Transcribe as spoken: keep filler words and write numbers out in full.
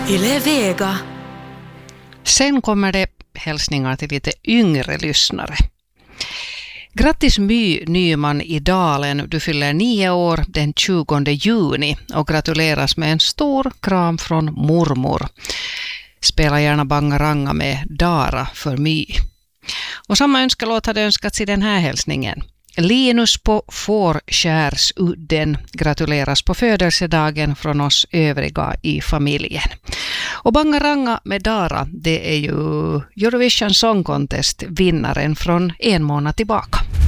Yle Vega. Sen kommer det hälsningar till lite yngre lyssnare. Grattis My Nyman i Dalen, du fyller nio år den tjugonde juni och gratuleras med en stor kram från mormor. Spela gärna Bangaranga med Dara för My. Och samma önskelåt hade önskats i den här hälsningen. Linus på Fårskärsudden gratuleras på födelsedagen från oss övriga i familjen. Och Bangaranga med Dara, det är ju Eurovision Song Contest vinnaren från en månad tillbaka.